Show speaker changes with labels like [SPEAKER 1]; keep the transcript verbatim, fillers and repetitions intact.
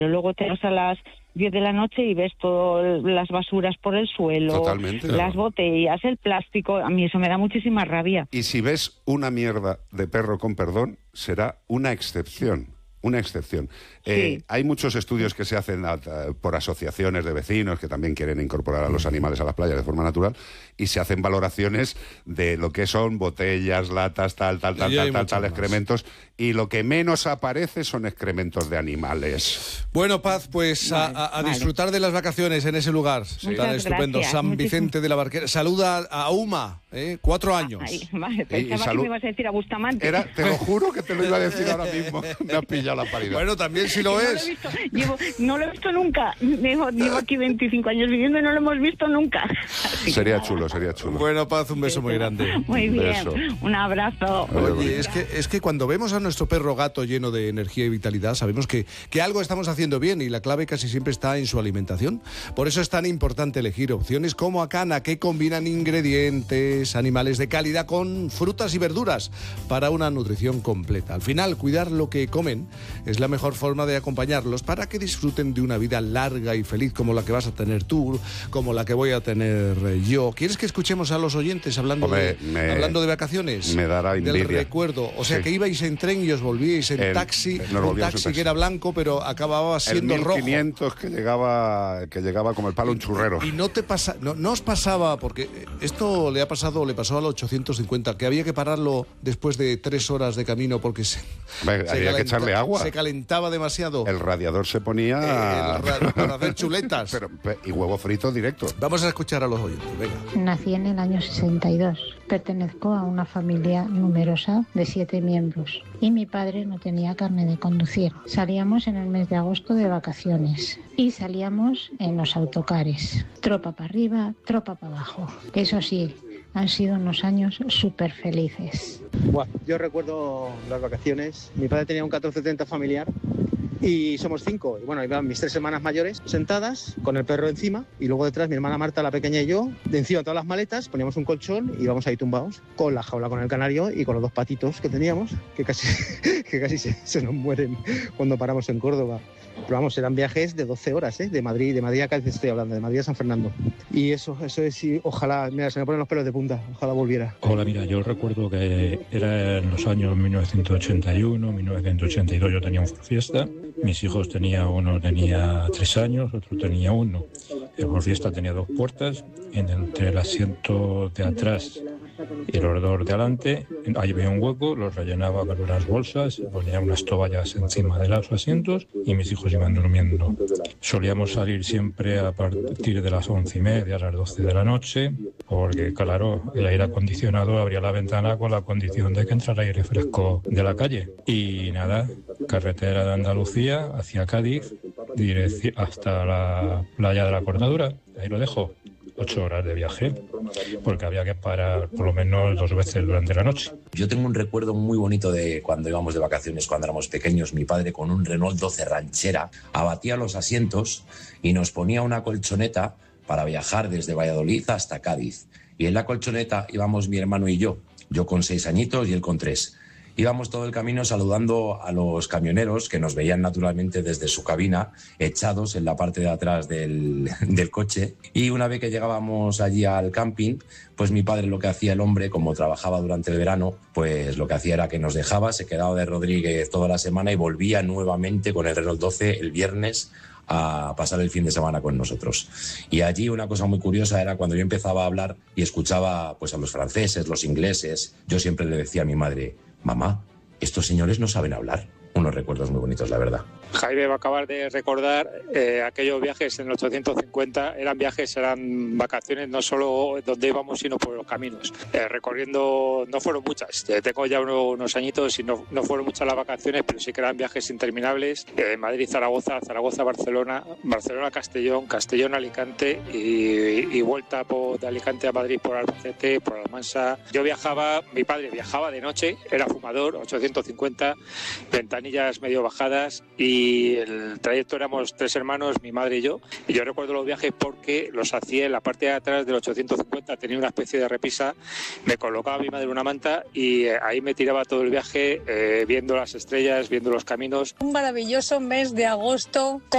[SPEAKER 1] Pero luego te vas a las diez de la noche y ves todas las basuras por el suelo,
[SPEAKER 2] Totalmente,
[SPEAKER 1] las
[SPEAKER 2] claro.
[SPEAKER 1] botellas, el plástico. A mí eso me da muchísima rabia.
[SPEAKER 2] Y si ves una mierda de perro, con perdón, será una excepción. Una excepción.
[SPEAKER 1] Sí.
[SPEAKER 2] Eh, hay muchos estudios que se hacen a, a, por asociaciones de vecinos que también quieren incorporar a los animales a las playas de forma natural, y se hacen valoraciones de lo que son botellas, latas, tal, tal, tal, tal, tal, tal, excrementos, y lo que menos aparece son excrementos de animales.
[SPEAKER 3] Bueno, Paz, pues
[SPEAKER 1] Vale,
[SPEAKER 3] a, a, a
[SPEAKER 1] vale.
[SPEAKER 3] disfrutar de las vacaciones en ese lugar
[SPEAKER 1] Muchas
[SPEAKER 3] tan estupendo,
[SPEAKER 1] gracias,
[SPEAKER 3] San
[SPEAKER 1] muchísimas-
[SPEAKER 3] Vicente de la Barquera. Saluda a Uma, ¿eh? cuatro años.
[SPEAKER 1] Ay, vale,
[SPEAKER 2] Y- y
[SPEAKER 1] pensaba
[SPEAKER 2] salud-
[SPEAKER 1] que me ibas a decir a Bustamante.
[SPEAKER 2] Era, te lo juro que te lo iba a decir ahora mismo. Me has pillado la paridad.
[SPEAKER 3] Bueno, también si lo
[SPEAKER 1] No lo he
[SPEAKER 3] es.
[SPEAKER 1] visto, llevo, no lo he visto nunca. Llevo, llevo aquí veinticinco años viviendo y no lo hemos visto nunca. Así que
[SPEAKER 2] Sería
[SPEAKER 1] nada.
[SPEAKER 2] chulo, sería chulo.
[SPEAKER 3] Bueno, Paz, un beso muy grande.
[SPEAKER 1] Muy bien,
[SPEAKER 2] Beso.
[SPEAKER 1] un abrazo.
[SPEAKER 3] Oye, es que, es que cuando vemos a nuestro perro gato lleno de energía y vitalidad, sabemos que, que algo estamos haciendo bien, y la clave casi siempre está en su alimentación. Por eso es tan importante elegir opciones como Acana, que combinan ingredientes animales de calidad con frutas y verduras para una nutrición completa. Al final, cuidar lo que comen es la mejor forma de acompañarlos para que disfruten de una vida larga y feliz como la que vas a tener tú, como la que voy a tener eh, yo. ¿Quieres que escuchemos a los oyentes hablando,
[SPEAKER 2] Hombre,
[SPEAKER 3] de,
[SPEAKER 2] me-
[SPEAKER 3] hablando de vacaciones?
[SPEAKER 2] me dará
[SPEAKER 3] Del
[SPEAKER 2] envidia.
[SPEAKER 3] recuerdo. O sea,
[SPEAKER 2] Sí.
[SPEAKER 3] que ibais en tren y os volvíais en
[SPEAKER 2] En-
[SPEAKER 3] taxi,
[SPEAKER 2] nos
[SPEAKER 3] un
[SPEAKER 2] volvíamos en
[SPEAKER 3] taxi
[SPEAKER 2] taxi.
[SPEAKER 3] que era blanco, pero acababa
[SPEAKER 2] El
[SPEAKER 3] siendo
[SPEAKER 2] mil
[SPEAKER 3] rojo.
[SPEAKER 2] quinientos que llegaba, que llegaba como el palo un churrero.
[SPEAKER 3] Y no te pasa, no, no os pasaba, porque esto le ha pasado, le pasó al ochocientos cincuenta, que había que pararlo después de tres horas de camino porque se,
[SPEAKER 2] Hombre,
[SPEAKER 3] se
[SPEAKER 2] había que
[SPEAKER 3] calenta-
[SPEAKER 2] echarle agua.
[SPEAKER 3] se calentaba demasiado.
[SPEAKER 2] El radiador se ponía...
[SPEAKER 3] El ra- para hacer chuletas.
[SPEAKER 2] Pero, pe- y huevo frito directo.
[SPEAKER 3] Vamos a escuchar a los oyentes, venga.
[SPEAKER 4] Nací en el año sesenta y dos. Pertenezco a una familia numerosa de siete miembros y mi padre no tenía carnet de conducir. Salíamos en el mes de agosto de vacaciones y salíamos en los autocares. Tropa para arriba, tropa para abajo. Eso sí, han sido unos años súper felices.
[SPEAKER 5] Buah, yo recuerdo las vacaciones. Mi padre tenía un catorce setenta familiar y somos cinco. Y bueno, iban mis tres hermanas mayores sentadas con el perro encima, y luego detrás mi hermana Marta, la pequeña, y yo. De encima todas las maletas, poníamos un colchón y íbamos ahí tumbados con la jaula con el canario y con los dos patitos que teníamos, que casi, que casi se, se nos mueren cuando paramos en Córdoba. Pero vamos, eran viajes de doce horas, ¿eh? De Madrid, de Madrid a Cádiz estoy hablando, de Madrid a San Fernando. Y eso, eso es, sí, ojalá, mira, se me ponen los pelos de punta, ojalá volviera.
[SPEAKER 6] Hola, mira, yo recuerdo que era en los años mil novecientos ochenta y uno, mil novecientos ochenta y dos, yo tenía un Ford Fiesta, mis hijos tenía, uno tenía tres años, otro tenía uno. El Ford Fiesta tenía dos puertas, en el, entre el asiento de atrás y el orador de adelante, ahí había un hueco, lo rellenaba con unas bolsas, ponía unas toallas encima de los asientos y mis hijos iban durmiendo. Solíamos salir siempre a partir de las once y media, a las doce de la noche, porque claro, el aire acondicionado abría la ventana con la condición de que entrara aire fresco de la calle. Y nada, carretera de Andalucía hacia Cádiz, direc- hasta la playa de la Cortadura, ahí lo dejo. Ocho horas de viaje, porque había que parar por lo menos dos veces durante la noche.
[SPEAKER 7] Yo tengo un recuerdo muy bonito de cuando íbamos de vacaciones, cuando éramos pequeños. Mi padre, con un Renault doce ranchera, abatía los asientos y nos ponía una colchoneta para viajar desde Valladolid hasta Cádiz. Y en la colchoneta íbamos mi hermano y yo, yo con seis añitos y él con tres. Íbamos todo el camino saludando a los camioneros que nos veían naturalmente desde su cabina, echados en la parte de atrás del, del coche. Y una vez que llegábamos allí al camping, pues mi padre, lo que hacía el hombre, como trabajaba durante el verano, pues lo que hacía era que nos dejaba, se quedaba de Rodríguez toda la semana y volvía nuevamente con el Renault doce el viernes a pasar el fin de semana con nosotros. Y allí una cosa muy curiosa era cuando yo empezaba a hablar y escuchaba pues a los franceses, los ingleses, yo siempre le decía a mi madre: mamá, estos señores no saben hablar. Unos recuerdos muy bonitos, la verdad.
[SPEAKER 8] Jaime va a acabar de recordar eh, aquellos viajes en el ochocientos cincuenta. Eran viajes, eran vacaciones, no solo donde íbamos, sino por los caminos. Eh, recorriendo, no fueron muchas. Eh, tengo ya unos, unos añitos y no, no fueron muchas las vacaciones, pero sí que eran viajes interminables. Eh, Madrid-Zaragoza, Zaragoza-Barcelona, Barcelona-Castellón, Castellón-Alicante y, y vuelta por, de Alicante a Madrid por Albacete, por Almansa. Yo viajaba, mi padre viajaba de noche, era fumador, ochocientos cincuenta, ventanillas medio bajadas, y el trayecto éramos tres hermanos, mi madre y yo. Y yo recuerdo los viajes porque los hacía en la parte de atrás del ochocientos cincuenta, tenía una especie de repisa, me colocaba mi madre una manta y eh, ahí me tiraba todo el viaje eh, viendo las estrellas, viendo los caminos.
[SPEAKER 9] Un maravilloso mes de agosto.